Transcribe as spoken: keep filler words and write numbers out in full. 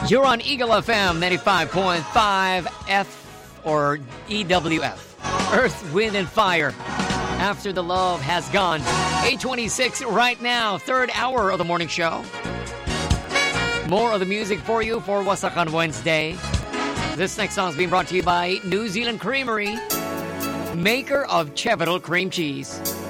You're on Eagle F M ninety-five point five F or E W F. Earth, Wind, and Fire. After the Love Has Gone. eight twenty-six right now. Third hour of the morning show. More of the music for you for Wasak on Wednesday. This next song is being brought to you by New Zealand Creamery, maker of Chevital cream cheese.